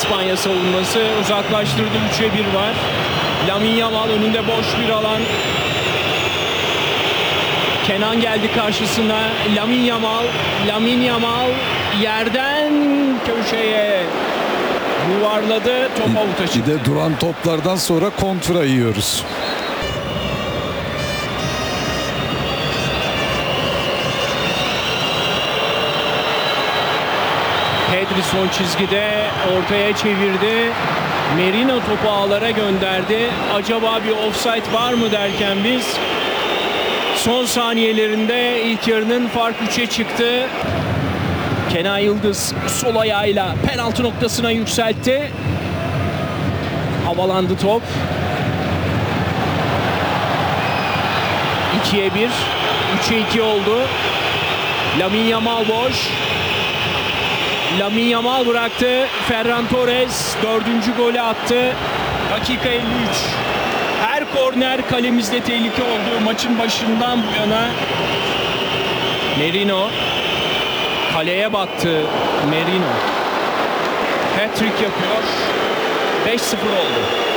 İspanya savunması uzaklaştırdı. 3'e 1 var. Lamine Yamal önünde boş bir alan. Kenan geldi karşısına. Lamine Yamal yerden köşeye yuvarladı. Top avuta çıktı. Bir de duran toplardan sonra kontra yiyoruz. Pedri son çizgide ortaya çevirdi. Merino topu ağlara gönderdi. Acaba bir offside var mı derken biz son saniyelerinde ilk yarının fark 3'e çıktı. Kenan Yıldız sol ayağıyla penaltı noktasına yükseltti. Havalandı top. 2'ye 1, 3'e 2 oldu. Lamine Yamal boş. Lamine Yamal bıraktı. Ferran Torres 4. golü attı. Dakika 53. Her korner kalemizde tehlike oldu maçın başından bu yana. Merino kaleye baktı. Merino hat-trick yapıyor. 5-0 oldu.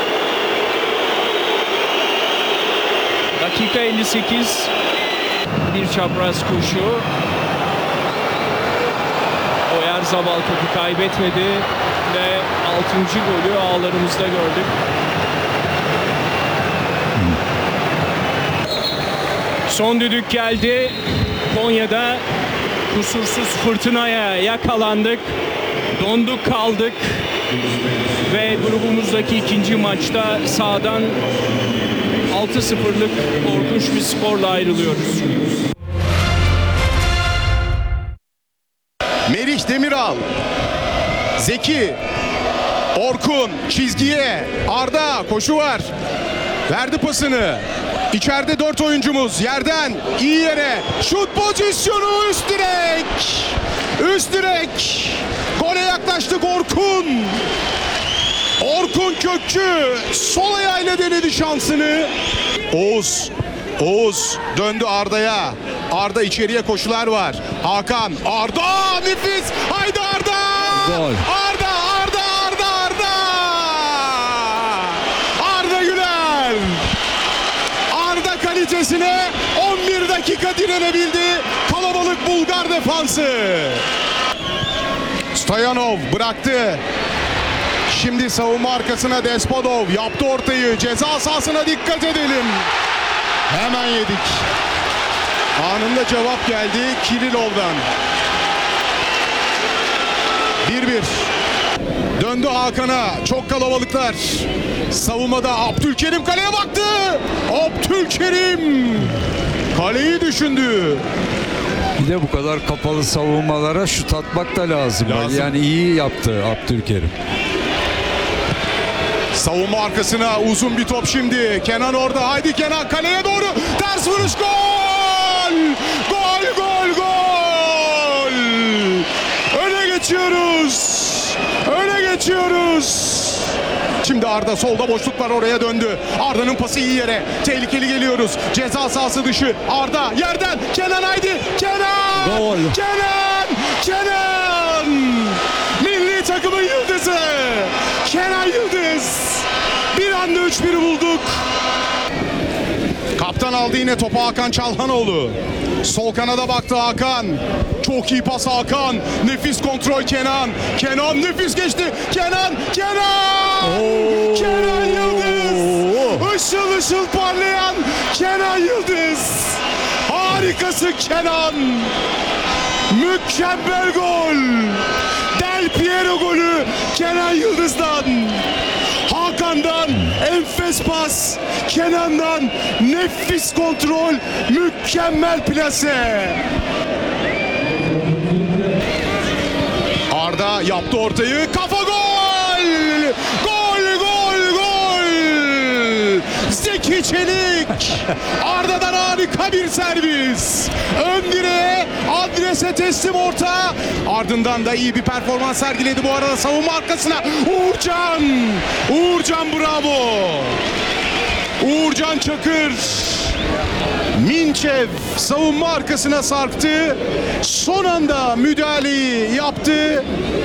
Dakika 58. Bir çapraz koşu. Oyarzabal topu kaybetmedi ve 6. golü ağlarımızda gördük. Son düdük geldi. Konya'da kusursuz fırtınaya yakalandık. Donduk kaldık. Ve grubumuzdaki ikinci maçta sahadan 6-0'lık korkunç bir skorla ayrılıyoruz. Merih Demiral, Zeki, Orkun çizgiye, Arda koşu var. Verdi pasını. İçeride 4 oyuncumuz yerden iyi yere şut pozisyonu, üst direk. Üst direk. Gole yaklaştık Orkun. Orkun Kökçü sol ayağıyla denedi şansını. Oğuz döndü Arda'ya. Arda içeriye koşular var. Hakan, Arda nefis. Haydi Arda. Gol. Arda. Arda Güler. Arda kalitesine 11 dakika direnebildi. Kalabalık Bulgar defansı. Stoyanov bıraktı. Şimdi savunma arkasına Despodov yaptı ortayı. Ceza sahasına dikkat edelim. Hemen yedik. Anında cevap geldi Kirilov'dan. 1-1. Döndü Hakan'a. Çok kalabalıklar. Savunmada Abdülkerim kaleye baktı. Abdülkerim kaleyi düşündü. Bir de bu kadar kapalı savunmalara şut atmak da lazım. Yani iyi yaptı Abdülkerim. Savunma arkasına uzun bir top şimdi. Kenan orada. Haydi Kenan kaleye doğru. Ters vuruş, gol! Gol! Öne geçiyoruz. Şimdi Arda solda boşluk var, oraya döndü. Arda'nın pası iyi yere. Tehlikeli geliyoruz. Ceza sahası dışı. Arda yerden. Kenan haydi. Kenan! Gol! Kenan! Milli takımın yıldızı. Kenan Yıldız. Bir anda 3-1'i bulduk. Kaptan aldı yine topu Hakan Çalhanoğlu. Sol kanada baktı Hakan. Çok iyi pas Hakan. Nefis kontrol Kenan. Kenan nefis geçti. Kenan Yıldız. Işıl ışıl parlayan Kenan Yıldız. Harikası Kenan. Mükemmel gol. Del Piero golü Kenan Yıldız'dan. Hakan'dan enfes pas, Kenan'dan nefis kontrol, mükemmel plase. Arda yaptı ortayı, kafa gol! Zeki Çelik! Arda'dan harika bir servis. Ön direğe, adrese teslim orta. Ardından da iyi bir performans sergiledi bu arada savunma arkasına. Uğurcan bravo. Uğurcan Çakır. Minçev savunma arkasına sarktı. Son anda müdahaleyi yaptı.